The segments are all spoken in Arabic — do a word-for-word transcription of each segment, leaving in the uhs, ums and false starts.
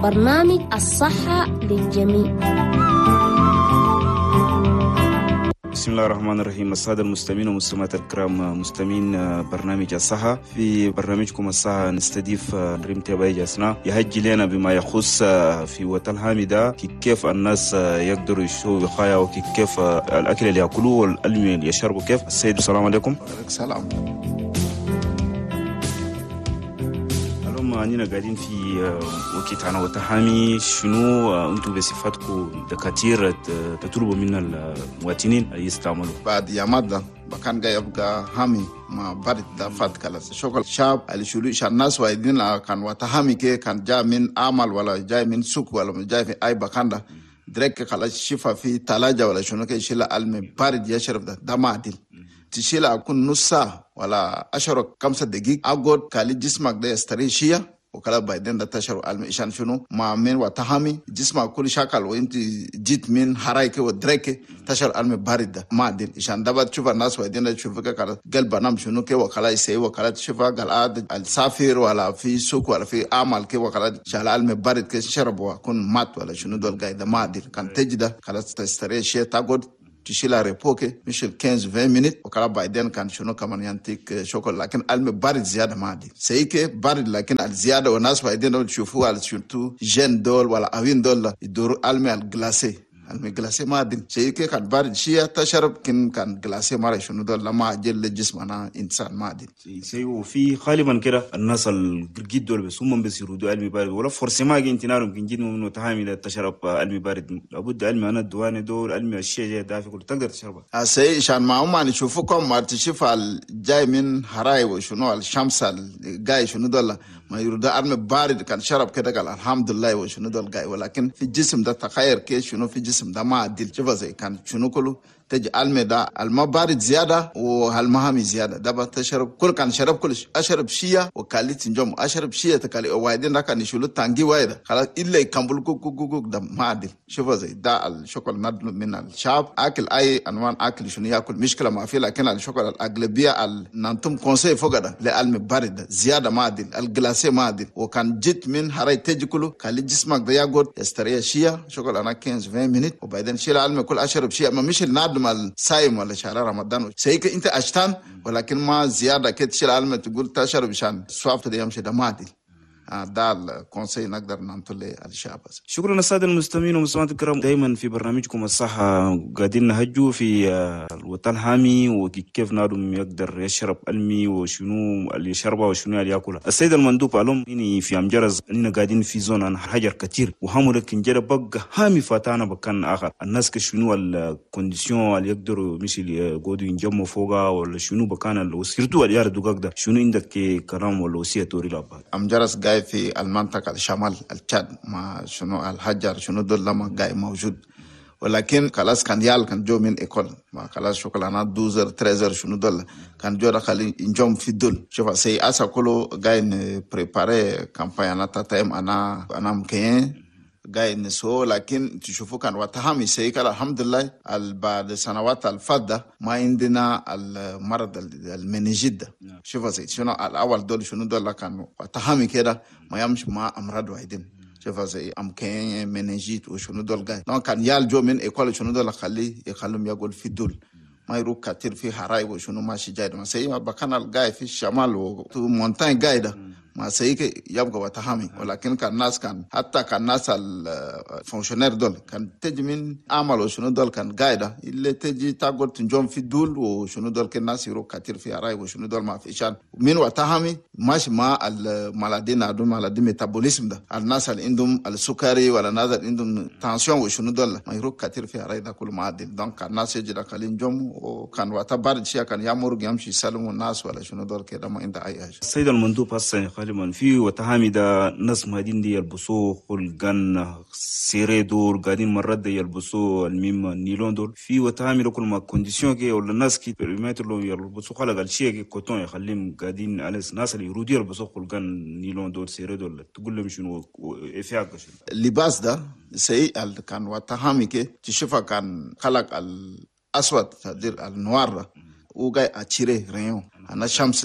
برنامج الصحة للجميع. بسم الله الرحمن الرحيم. السادة المستمعين والمستمعات الكرام، مستمعين برنامج الصحة. في برنامجكم الصحة نستضيف ريم تباي جاسنا يهجي لنا بما يخص في وطن الحامدة كيف الناس يقدروا يشوا وقاية وكيف الأكل اللي يأكلوه والألم اللي يشربوا. كيف السيد؟ السلام عليكم. وعليكم السلام. أننا قاعدين في وقت أنا وتحامي، شنو أنتم بصفتكم دكاترة تطلبوا من المواطنين يستعملوا؟ بعد يا مادة بكان جاي يبقى هامي ما برد دفات كلا شغل شاب اللي شلو إيش الناس وايدين كان وتحامي كي كان جاي من عمل ولا جاي من سوق ولا جاي في أي بكاندا درك كلا شفا في ثلاجة ولا شنو كي يشيل علم برد يشرب ده ده ما عدل. تشيل أكون نص ساعة ولا عشرة خمسة دقيقة أقعد كالي جسمك ده يستريشيا وكلا بعدين ده تشرب علم إيشان شنو ما من وتهامي جسمك كل شكل وإنت جيت من حرايك ودرك تشرب علم بارد ده ما دين إيشان دابا تشوف الناس بعدين ده تشوفك كلا قلب نام شنو كي وكلا يسوي وكلا تشوفها قال عاد السافر ولا في سوق ولا في عمل كي وكلا شال علم بارد كي شرب وكون مات ولا شنو دول قاعد ما دين كان تجده كلا تستريش شيء تقعد تشيل ريبوكي مش خمسة عشر مينت وكلا بعدين كان شنو كمان ينتيك شوكولا لكن علم بارد زيادة ما دي سيكي بارد لكن الزيادة والناس بعدين تشوفوها على شنو جن دول ولا أوين دول يدور علم الجلاسي علم جلاسي ما دي سيكي كان بارد شيء تشرب كن كان جلاسي ما شنو دول لما أجل الجسم أنا إنسان ما دي سيو في غالبا كده الناس الجديد دول بس هم بس يردوا علم بارد ولا فرصة ما جين تنارهم كن جد منو تهامي تشرب علم بارد لابد علم أنا الدواني دول علم الشيء جاي دافع كل تقدر تشربه. أسي عشان ما هم أنا شوفكم ما تشوف الجاي من هراي وشنو الشمس الجاي شنو دول ما يرد علم بارد كان شرب كده قال الحمد لله وشنو دول جاي ولكن في الجسم ده تخير كي شنو في الجسم ده ما عدل شوف زي كان شنو كله تجي علم ده الماء بارد زيادة والمهامي زيادة ده بتشرب كل كان شرب كلش أشرب شيا وكالي تنجم أشرب شيا تكالي وايدين ده كان يشيلوا تانجي وايد خلاص إلا يكمل كوك كوك كوك ده ما عدل شوف زي ده الشوكول ندل من الشعب أكل أي أنواع أكل شنو يأكل مشكلة ما في لكن الشوكول الأغلبية النانتم كونسي فوق ده لعلم بارد زيادة ما عدل الجلاسي ما عدل وكان جيت من هراي تجي كله كالي جسمك ده يقعد يستريح شيا شوكول أنا خمسة عشر مينت وبعدين شيل علم كل أشرب شيا ما مش الناد مال سايم ولا شهر رمضان سيك انت اشتان ولكن ما زياده كتشيل علم تقول تشرب شان سوافت دي يمشي دمادي ده الكونسي نقدر ننتقل للشعب. شكرا السادة المستمعين والمستمعات الكرام، دائما في برنامجكم الصحة قاعدين نهجوا في الوطن الحامي وكيف نادم يقدر يشرب علمي وشنو اللي يشربه وشنو اللي ياكله. السيد المندوب علوم إني في أمجرز إننا قاعدين في زون عن حجر كتير وهامو لكن جرى بقى هامي فاتانا بكان آخر الناس كشنو الكونديسيون اللي يقدروا مش اللي يقعدوا ينجموا فوقها ولا شنو بكان الوسيرتو اللي ياردوا قاعدة شنو عندك كلام ولا وصية توري لابد. أمجرز في المنطقة الشمال التشاد ما شنو الحجر شنو دول لما جاي موجود ولكن خلاص كان يال كان جو من إيكول ما خلاص شغلانة دوزر تريزر شنو دول كان جو دخل إنجوم في دول شوف سي أسا كله جاي نبريباري كامبانيا تايم أنا أنا مكين جاي نسو لكن تشوفوا كان وتهامي سيك الحمد لله بعد سنوات الفضة ما عندنا المرض المنيجيد شوف زي شنو الأول دول شنو دول كانوا وتهامي كده ما يمشي مع أمراض واحدين شوف زي أمكين منيجيد وشنو دول جاي لو كان يال جو من إقوال شنو دول خليه يخلهم يقول في دول ما يروح كتير في هراي وشنو ماشي جاي ما سي ما بكان الجاي في الشمال ومونتاين جاي ده ما سيك يبقى وتهامي ولكن كان الناس كان حتى كان الناس الفونكشنير دول كان تجي من عمل وشنو دول كان قاعدة اللي تجي تقعد تنجم في دول وشنو دول كان الناس يروح كتير في هراي وشنو دول ما في شان من وتهامي ماشي مع المالدين عندهم مالدين ميتابوليزم ده الناس اللي عندهم السكري ولا الناس اللي عندهم تنسيون وشنو دول ما يروح كتير في هراي ده كل ما عدل دونك الناس يجي داخلين جم وكان وتبارد شيء كان يامر يمشي يسلموا الناس ولا شنو دول كده ما عنده أي حاجة. السيد المندوب هسه غالبا في وتهامي ده ناس مهدين دي يلبسوا خلقان سيري دور قاعدين مرات دي يلبسوا الميم نيلون دول في وتهامي لكل ما كونديسيون كي ولا الناس كي بريمات لو يلبسوا خلق الشيء كي كوتون يخليهم قاعدين على الناس اللي يرودوا يلبسوا خلقان نيلون دول سيري دول تقول لهم شنو إفياق شنو اللباس ده سي كان وتهامي كي تشوفه كان خلق الأسود تدير النوار ده وجاي أشيره ريون أنا شمس ده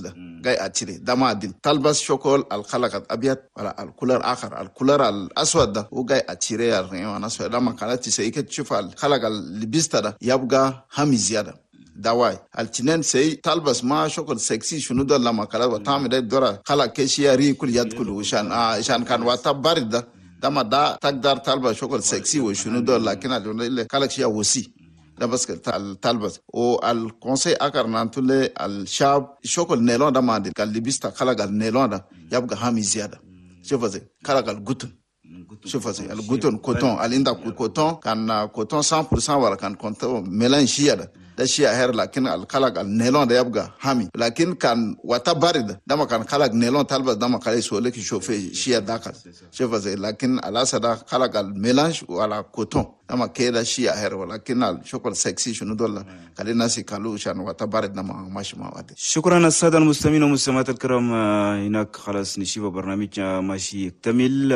جاي اتشري ده ما دين تلبس شوكول الخلق ابيض ولا الكولر اخر الكولر الاسود ده وجاي اتشري انا سؤال لما كانت تسيك تشوف الخلق اللي بيستا ده يبقى هم زياده دواي التنين سي تلبس ما شغل سكسي شنو ده لما كلا وتعمل ده دورة خلا كشيا ري كل يد كله وشان آه عشان كان وقتها بارد ده دما دا تقدر تلبس شغل سكسي وشنو ده لكن اللي كلا كشيا وسي ده بس تلبس والكونسي أكر نانتولي الشاب شغل نيلون ده ما دي كان لبستا خلا النيلون ده يبقى هم زيادة شوف زي خلا الجوتن شوف زي الجوتن كوتون الإندا كوتون كان كوتون cent pour cent ولا كان كوتون ميلان شيا ده شيء هير لكن الخلق النيلون ده يبقى حامي لكن كان وقت بارد ده ما كان خلق نيلون تلبس ده ما كان يسوي لك يشوف شيء داخل شوف زي لكن الاسا ده خلق الميلانج ولا كوتون ده ما كده شيء هير ولكن الشغل سكسي شنو دول كان الناس يقالوا عشان وقت بارد ده ما ماشي مع بعض. شكرا الساده المستمعين والمستمعات الكرام هناك خلاص نشوف برنامج ماشي يكتمل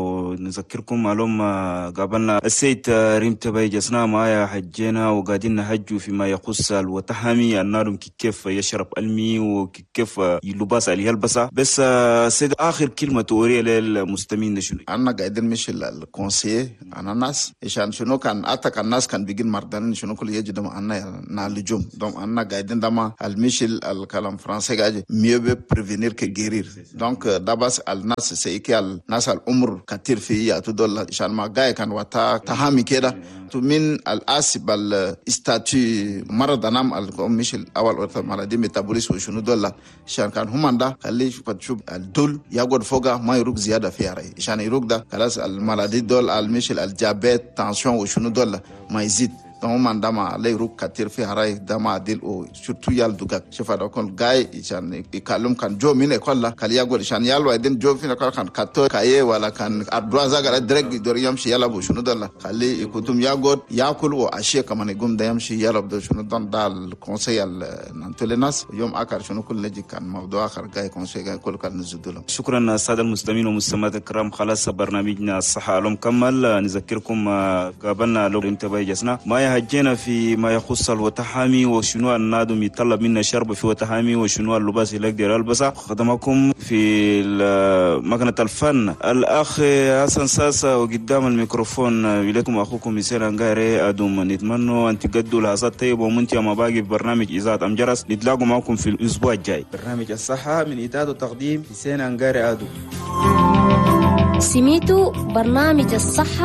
ونذكركم معلوم قابلنا السيد ريم تباي جسنا معايا حجينا وقاعدين نهجوا فيما يخص الوتهامي النار كيف يشرب المي وكيف يلبس عليه البسا بس سيد اخر كلمه توري للمستمعين شنو انا قاعدين مش الكونسي انا ناس عشان شنو كان اتك الناس كان بيجين مردان شنو كل يجي انا نالجوم دونك انا قاعدين دما الميشل الكلام فرنسي قاعد mieux veut prévenir que guérir donc dabas الناس سيكي الناس العمر كثير في يا تدول عشان ما جاي كان وتا تهامي كده من الاسب الاستاتي مرض نام مش الاول وقت مرضي ميتابوليس وشنو دول عشان كان هم ده خليه تشوف الدول يقعد فوقه ما يروق زياده في راي عشان يروق ده خلاص المرضي دول المشل الجابيت تنشن وشنو دول ما يزيد هم عندما لا يروق كثير في راي دما ديل او surtout يال دوغا شوف هذا كون جاي عشان يكلم كان جو من يقول كان يقول عشان يال وايدين جو في كان كاتو كاي ولا كان ادوازا غير درك دور يمشي يلا بو شنو دول خليه يكتم يقعد ياكل واشي كمان يقوم ده يمشي يلا بدو شنو دون دال كونسيال نانتوليناس يوم اخر شنو كل نجي كان موضوع اخر جاي كونسي جاي كل كان نزدلهم. شكرا الساده المستمعين والمستمعات الكرام خلاص برنامجنا الصحه لهم كمل نذكركم قابلنا لو انتبه جسنا ما هجينا في ما يخص الوتهامي وشنو النادم يطلب منا شرب في وتهامي وشنو اللباس اللي يقدر يلبسه. خدمكم في مكنة الفن الأخ حسن ساسا وقدام الميكروفون إليكم أخوكم مسير أنغاري أدوم. نتمنى أن تقدوا لحظات طيبة ومنتهى ما باقي في برنامج إذاعة أمجرس. نتلاقوا معكم في الأسبوع الجاي. برنامج الصحة من إعداد وتقديم مسير أنغاري أدوم. سميتوا برنامج الصحة